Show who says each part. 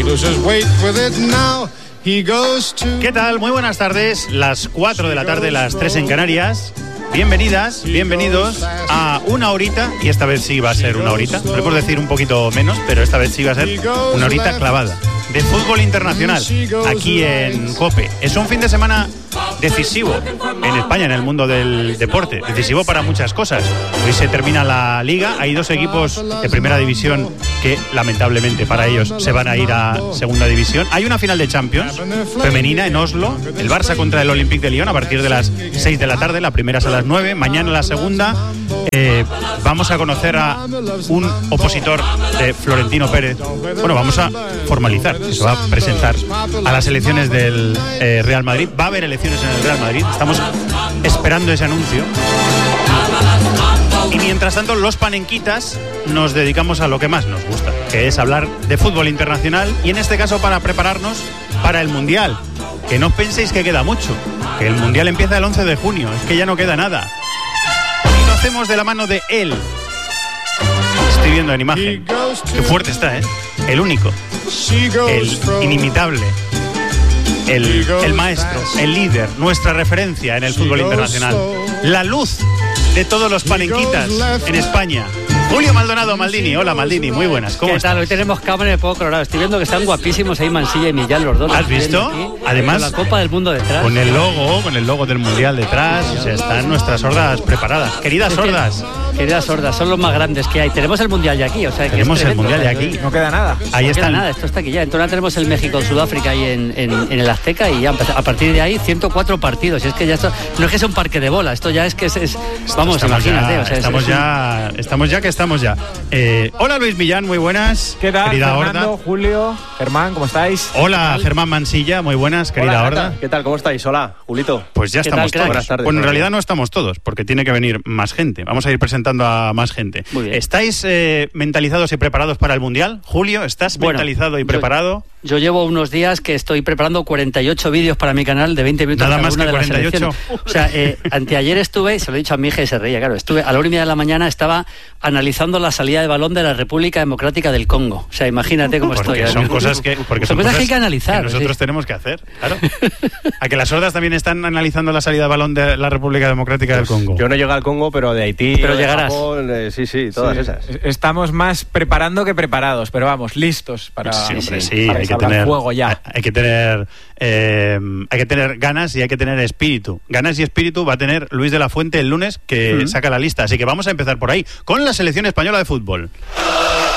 Speaker 1: ¿Qué tal? Muy buenas tardes, las 4 de la tarde, las 3 en Canarias. Bienvenidas, bienvenidos a una horita, y esta vez sí va a ser una horita, podemos decir un poquito menos, pero esta vez sí va a ser una horita clavada de fútbol internacional aquí en COPE. Es un fin de semana decisivo en España, en el mundo del deporte, decisivo para muchas cosas. Hoy se termina la Liga, hay dos equipos de primera división que lamentablemente para ellos se van a ir a segunda división. Hay una final de Champions femenina en Oslo, el Barça contra el Olympique de Lyon a partir de las 6 de la tarde, la primera es a las 9, mañana la segunda. Vamos a conocer a un opositor de Florentino Pérez. Bueno, vamos a formalizar, se va a presentar a las elecciones del Real Madrid. Va a haber elecciones en el Real Madrid, estamos esperando ese anuncio. Y mientras tanto, los panenquitas nos dedicamos a lo que más nos gusta, que es hablar de fútbol internacional, y en este caso para prepararnos para el Mundial. Que no penséis que queda mucho, que el Mundial empieza el 11 de junio, es que ya no queda nada. Y lo hacemos de la mano de él. Estoy viendo en imagen. Qué fuerte está, ¿eh? El único, el inimitable, el maestro, el líder, nuestra referencia en el fútbol internacional. La luz de todos los panenquitas en España. Julio Maldonado Maldini. Hola Maldini, muy buenas. ¿Cómo estás?
Speaker 2: ¿Qué tal? Hoy tenemos cámara de Poco Colorado. Estoy viendo que están guapísimos ahí Mansilla y Millán, los dos.
Speaker 1: ¿Has visto?
Speaker 2: Aquí,
Speaker 1: además,
Speaker 2: con la Copa del Mundo detrás.
Speaker 1: Con el logo del Mundial detrás. O sea, están nuestras sordas preparadas. Queridas sordas.
Speaker 2: Queridas sordas, son los más grandes que hay. Tenemos el Mundial ya aquí, o sea, que
Speaker 1: tenemos el Mundial ya aquí.
Speaker 3: No queda nada.
Speaker 1: Ahí
Speaker 2: no
Speaker 1: están.
Speaker 2: queda nada, esto está aquí ya. Entonces tenemos el México-Sudáfrica ahí en el Azteca, y ya a partir de ahí 104 partidos. Y es que ya esto no es que sea un parque de bola, esto ya es que es vamos, imagínate.
Speaker 1: Estamos ya. Hola Luis Millán, muy buenas.
Speaker 3: ¿Qué tal,
Speaker 1: querida
Speaker 3: Fernando,
Speaker 1: Horda?
Speaker 3: Julio, Germán, ¿cómo estáis?
Speaker 1: Hola Germán Mansilla, muy buenas, querida Horda.
Speaker 4: ¿Qué tal? ¿Cómo estáis? Hola, Julito.
Speaker 1: Pues ya estamos todos.
Speaker 4: Buenas tardes.
Speaker 1: Bueno, en realidad no estamos todos, porque tiene que venir más gente. Vamos a ir presentando a más gente.
Speaker 2: Muy bien.
Speaker 1: ¿Estáis mentalizados y preparados para el Mundial? Julio, ¿estás mentalizado y preparado?
Speaker 2: Yo llevo unos días que estoy preparando 48 vídeos para mi canal de 20 minutos.
Speaker 1: Nada más que
Speaker 2: de
Speaker 1: 48.
Speaker 2: O sea, anteayer estuve, se lo he dicho a mi hija y se reía, claro, estuve a la 1:30 de la mañana, estaba analizando la salida de balón de la República Democrática del Congo. O sea, imagínate cómo
Speaker 1: porque
Speaker 2: estoy.
Speaker 1: Son cosas que
Speaker 2: hay que analizar.
Speaker 1: Que nosotros tenemos que hacer, claro. ¿A que las sordas también están analizando la salida de balón de la República Democrática del Congo?
Speaker 4: Yo no llego al Congo, pero de Haití,
Speaker 2: pero
Speaker 4: de
Speaker 2: llegarás.
Speaker 4: Japón, sí, todas esas.
Speaker 3: Estamos más preparando que preparados, pero vamos, listos para,
Speaker 1: sí,
Speaker 3: para
Speaker 1: hay que tener
Speaker 3: fuego ya.
Speaker 1: Hay que tener ganas y hay que tener espíritu. Ganas y espíritu va a tener Luis de la Fuente el lunes, que saca la lista. Así que vamos a empezar por ahí, con la selección española de fútbol.